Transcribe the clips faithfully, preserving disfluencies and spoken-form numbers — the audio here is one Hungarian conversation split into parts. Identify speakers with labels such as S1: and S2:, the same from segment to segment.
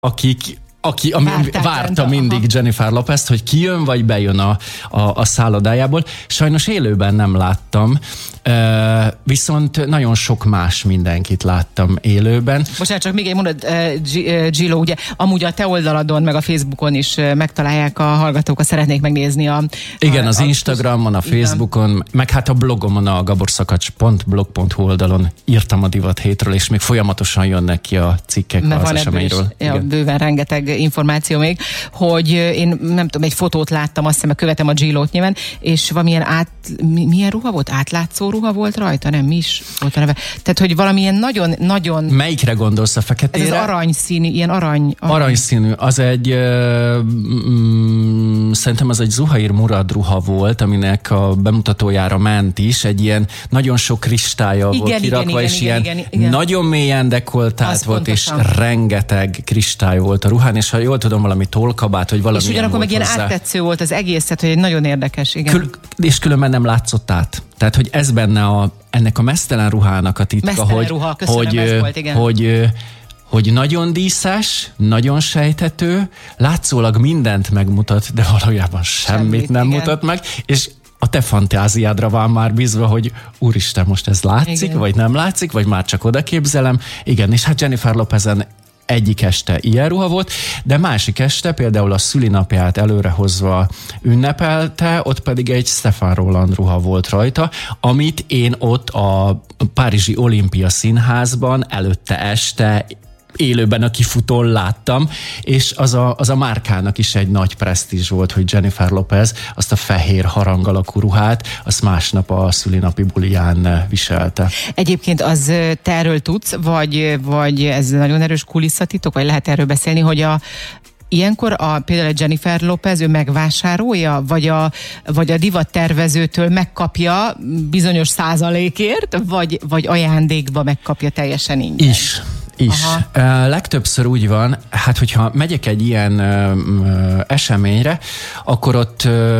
S1: akik aki ami, várta mindig
S2: aha.
S1: Jennifer Lopez-t, hogy kijön, vagy bejön a, a, a szállodájából. Sajnos élőben nem láttam, uh, viszont nagyon sok más mindenkit láttam élőben.
S2: Most csak még egy mondat, Gillo, ugye amúgy a te oldaladon, meg a Facebookon is megtalálják a hallgatók, ha szeretnék megnézni a...
S1: Igen,
S2: a,
S1: az
S2: a,
S1: Instagramon, a Facebookon, igen. meg hát a blogomon, a gaborszakacs pont blog pont hu oldalon írtam a Divat hétről, és még folyamatosan jönnek ki a cikkek
S2: mert
S1: az eseményről.
S2: Ja, bőven rengeteg információ még, hogy én nem tudom, egy fotót láttam, azt hiszem, követem a Gillót nyilván, és valamilyen át, milyen ruha volt? Átlátszó ruha volt rajta? Nem, mi is volt a neve? Tehát, hogy valamilyen nagyon, nagyon...
S1: Melyikre gondolsz, a feketére?
S2: Ez az aranyszínű, ilyen arany... arany.
S1: Aranyszínű, az egy mm, szerintem az egy Zuhair Murad ruha volt, aminek a bemutatójára ment is, egy ilyen nagyon sok kristálya
S2: igen,
S1: volt kirakva,
S2: igen,
S1: és
S2: igen,
S1: ilyen
S2: igen, igen.
S1: nagyon mélyen dekoltált
S2: az
S1: volt,
S2: pontosan.
S1: És rengeteg kristály volt a ruhán, és ha jól tudom, valami tollkabát, hogy valami.
S2: És ugyanakkor meg ilyen áttetsző volt az egészet, hogy egy nagyon érdekes, igen.
S1: Kül- és különben nem látszott át. Tehát, hogy ez benne a, ennek a mesztelen ruhának a titka,
S2: mesztelen
S1: hogy,
S2: ruha, köszönöm,
S1: hogy,
S2: ez volt, igen.
S1: hogy, hogy nagyon díszes, nagyon sejthető, látszólag mindent megmutat, de valójában semmit, semmit nem igen. mutat meg, és a te fantáziádra van már bízva, hogy úristen, most ez látszik, igen. vagy nem látszik, vagy már csak oda képzelem. Igen, és hát Jennifer Lopezen egyik este ilyen ruha volt, de másik este például a szülinapját előrehozva ünnepelte, ott pedig egy Stefan Roland ruha volt rajta, amit én ott a Párizsi Olimpia Színházban előtte este élőben a kifutón láttam, és az a, az a márkának is egy nagy presztízs volt, hogy Jennifer Lopez azt a fehér harang alakú ruhát, azt másnap a szülinapi buliján viselte.
S2: Egyébként az te erről tudsz, vagy, vagy ez nagyon erős kulisszatitok, vagy lehet erről beszélni, hogy a ilyenkor a, például a Jennifer Lopez, ő megvásárolja, vagy a, vagy a divattervezőtől megkapja bizonyos százalékért, vagy, vagy ajándékba megkapja teljesen ingyen?
S1: Is. Is. Uh, legtöbbször úgy van, hát hogyha megyek egy ilyen uh, uh, eseményre, akkor ott, uh,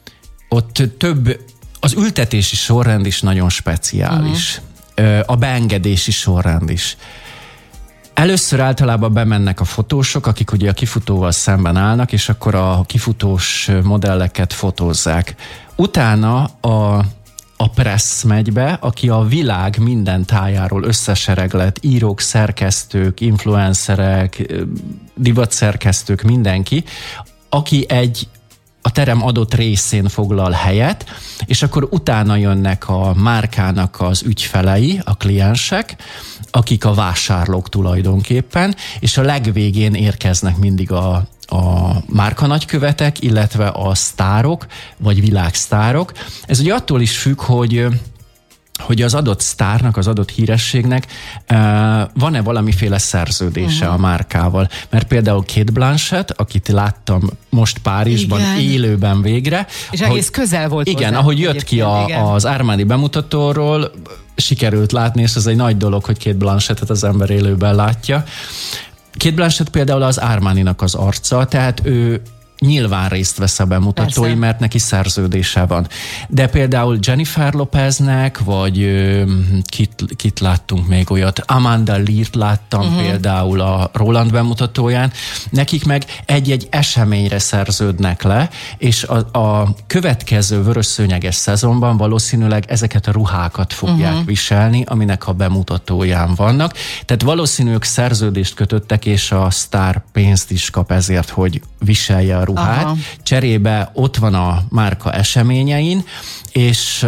S1: ott több, az ültetési sorrend is nagyon speciális. Uh-huh. Uh, a beengedési sorrend is. Először általában bemennek a fotósok, akik ugye a kifutóval szemben állnak, és akkor a kifutós modelleket fotózzák. Utána a a pressz megy be, aki a világ minden tájáról összesereglett írók, szerkesztők, influencerek, divatszerkesztők, mindenki, aki egy a terem adott részén foglal helyet, és akkor utána jönnek a márkának az ügyfelei, a kliensek, akik a vásárlók tulajdonképpen, és a legvégén érkeznek mindig a a márkanagykövetek, illetve a sztárok, vagy világsztárok. Ez ugye attól is függ, hogy hogy az adott sztárnak, az adott hírességnek uh, van-e valamiféle szerződése uh-huh. a márkával. Mert például Cate Blanchett, akit láttam most Párizsban, igen. élőben végre.
S2: És egész hogy, közel volt
S1: igen,
S2: hozzá.
S1: ahogy jött ki a, az Armani bemutatóról, sikerült látni, és ez egy nagy dolog, hogy Cate Blanchettet az ember élőben látja. Cate Blanchett például az Armaninak az arca, tehát ő nyilván részt vesz a bemutatói, persze. mert neki szerződése van. De például Jennifer Lopeznek, vagy ö, kit, kit láttunk még olyat, Amanda Leart láttam uh-huh. például a Roland bemutatóján, nekik meg egy-egy eseményre szerződnek le, és a, a következő vörösszőnyeges szezonban valószínűleg ezeket a ruhákat fogják uh-huh. viselni, aminek a bemutatóján vannak. Tehát valószínűleg szerződést kötöttek, és a sztár pénzt is kap ezért, hogy viselje a ruhát. Aha. Cserébe ott van a márka eseményein, és,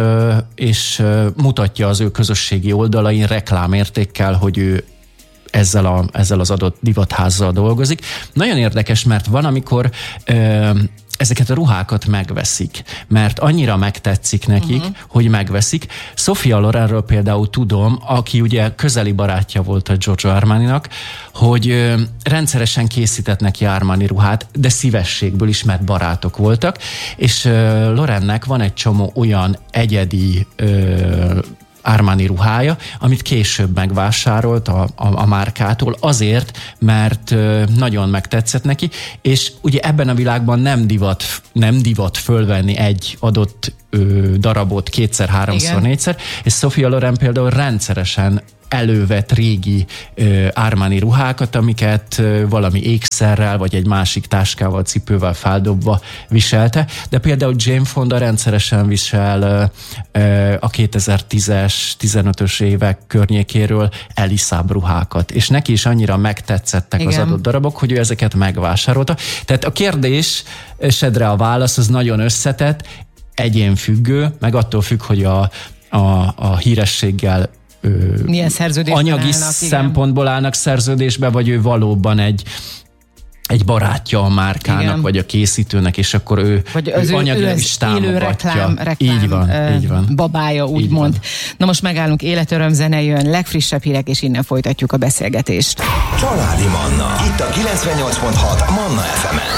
S1: és mutatja az ő közösségi oldalain reklámértékkel, hogy ő ezzel, a, ezzel az adott divatházzal dolgozik. Nagyon érdekes, mert van, amikor ö, ezeket a ruhákat megveszik, mert annyira megtetszik nekik, uh-huh. hogy megveszik. Sofia Lorenről például tudom, aki ugye közeli barátja volt a Giorgio Armaninak, hogy ö, rendszeresen készített neki Armani ruhát, de szívességből is, mert barátok voltak, és ö, Lorennek van egy csomó olyan egyedi ö, Armani ruhája, amit később megvásárolt a, a, a márkától azért, mert ö, nagyon megtetszett neki, és ugye ebben a világban nem divat, nem divat fölvenni egy adott ö, darabot kétszer, háromszor, igen. négyszer, és Sofia Loren például rendszeresen elővett régi ö, Armani ruhákat, amiket ö, valami ékszerrel, vagy egy másik táskával, cipővel feldobva viselte, de például Jane Fonda rendszeresen visel ö, ö, a kétezer-tízes, tizenötös évek környékéről Elisab ruhákat, és neki is annyira megtetszettek Igen. az adott darabok, hogy ő ezeket megvásárolta. Tehát a kérdés, sedre a válasz, az nagyon összetett, egyénfüggő, meg attól függ, hogy a, a, a hírességgel
S2: milyen szerződésben
S1: anyagi
S2: állnak,
S1: szempontból
S2: igen.
S1: állnak szerződésbe, vagy ő valóban egy egy barátja a márkának, igen. vagy a készítőnek, és akkor ő, ő anyagilag is támogatja.
S2: Reklám, reklám,
S1: így van, uh, így van.
S2: Babája, úgymond. Na most megállunk, életöröm zene jön, legfrissebb hírek, és innen folytatjuk a beszélgetést.
S3: Családi Manna. Itt a kilencvennyolc pont hat Manna ef emen.